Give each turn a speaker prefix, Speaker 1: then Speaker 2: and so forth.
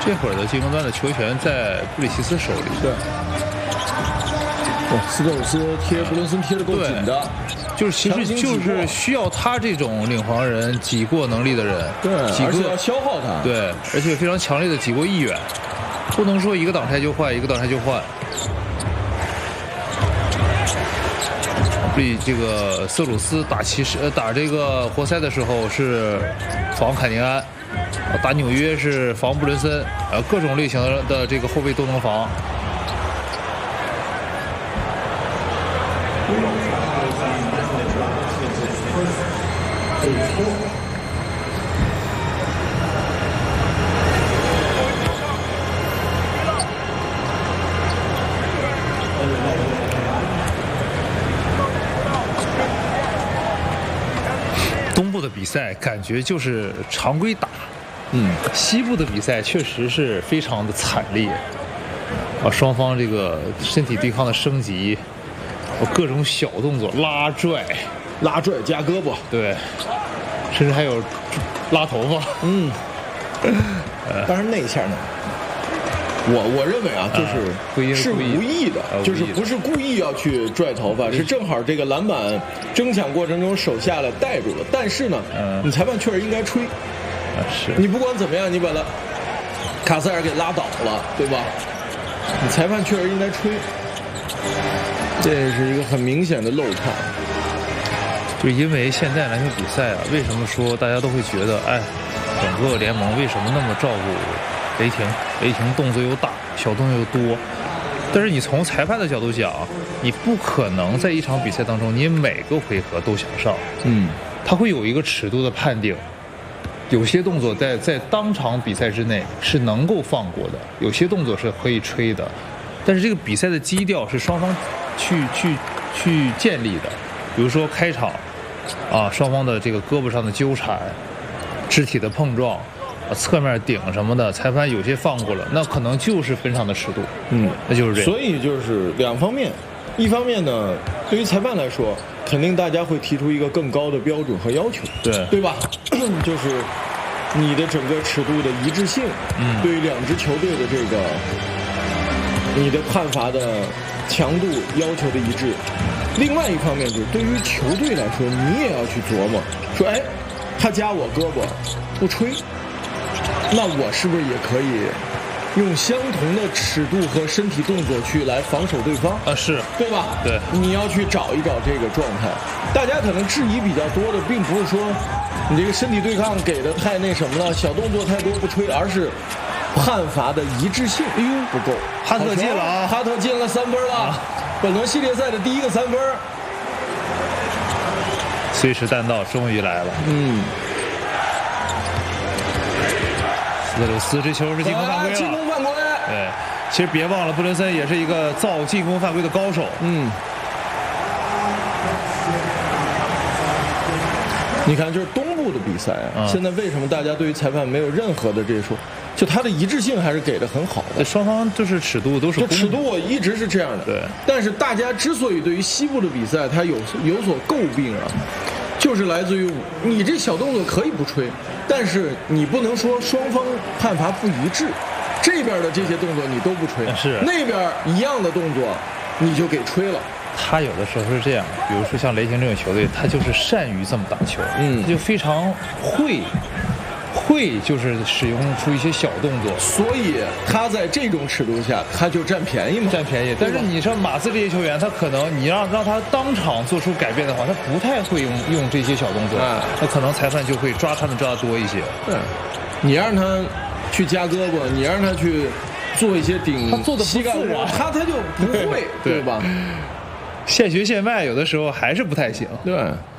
Speaker 1: 这会儿的进攻端的球权在布里奇斯手里。
Speaker 2: 对。斯科鲁斯贴布伦森贴得够紧的，
Speaker 1: 就是其实就是需要他这种领防人、挤过能力的人，
Speaker 2: 对，而且要消耗他，
Speaker 1: 对，而且非常强烈的挤过意愿，不能说一个挡拆就换，一个挡拆就换。这个瑟鲁斯打这个活塞的时候是防坎尼安，打纽约是防布伦森，各种类型的这个后卫都能防。东部的比赛感觉就是常规打，西部的比赛确实是非常的惨烈，双方这个身体对抗的升级，各种小动作，拉拽
Speaker 2: 夹胳膊，
Speaker 1: 对，甚至还有拉头发，
Speaker 2: 但是那一下呢，我认为啊，就是是无意的，就是不是故意要去拽头发，是正好这个篮板争抢过程中手下来带住了。但是呢，你裁判确实应该吹，
Speaker 1: 是
Speaker 2: 你不管怎么样，你把他卡塞尔给拉倒了，对吧？你裁判确实应该吹，这是一个很明显的漏判。
Speaker 1: 就因为现在篮球比赛啊，为什么说大家都会觉得，整个联盟为什么那么照顾雷霆？雷霆动作又大，小动作又多。但是你从裁判的角度讲，你不可能在一场比赛当中，你每个回合都想上。他会有一个尺度的判定。有些动作在当场比赛之内是能够放过的，有些动作是可以吹的。但是这个比赛的基调是双方去建立的。比如说开场。双方的这个胳膊上的纠缠、肢体的碰撞、侧面顶什么的，裁判有些放过了，那可能就是分场的尺度。那就是这样。
Speaker 2: 所以就是两方面，一方面呢，对于裁判来说，肯定大家会提出一个更高的标准和要求，对吧？就是你的整个尺度的一致性，对于两支球队的这个你的判罚的强度要求的一致。另外一方面就是对于球队来说，你也要去琢磨，说他夹我胳膊不吹，那我是不是也可以用相同的尺度和身体动作去来防守对方？
Speaker 1: 是
Speaker 2: 对吧？
Speaker 1: 对，
Speaker 2: 你要去找一找这个状态。大家可能质疑比较多的，并不是说你这个身体对抗给的太那什么了，小动作太多不吹，而是判罚的一致性不够。
Speaker 1: 哈特进了啊，
Speaker 2: 哈特进了3分了。本轮系列赛的第一个3分，
Speaker 1: 虽时弹道终于来了。斯科鲁斯这球是进攻犯规了。
Speaker 2: 进攻犯规。
Speaker 1: 对，其实别忘了，布伦森也是一个造进攻犯规的高手。
Speaker 2: 你看，就是东部的比赛现在为什么大家对于裁判没有任何的这说？就他的一致性还是给的很好的，
Speaker 1: 双方就是尺度都是
Speaker 2: 尺度一直是这样的。
Speaker 1: 对，
Speaker 2: 但是大家之所以对于西部的比赛他有所诟病就是来自于你这小动作可以不吹，但是你不能说双方判罚不一致，这边的这些动作你都不吹，
Speaker 1: 是
Speaker 2: 那边一样的动作你就给吹了。
Speaker 1: 他有的时候是这样，比如说像雷霆这种球队，他就是善于这么打球，他就非常会就是使用出一些小动作，
Speaker 2: 所以他在这种尺度下他就占便宜嘛，
Speaker 1: 占便宜。但是你说马刺这些球员，他可能你让他当场做出改变的话，他不太会用这些小动作，那可能裁判就会抓他们抓得多一些。
Speaker 2: 对，你让他去夹胳膊，你让他去做一些顶，
Speaker 1: 他做的
Speaker 2: 膝盖窝，他就不会，对吧？
Speaker 1: 现学现卖，有的时候还是不太行。
Speaker 2: 对。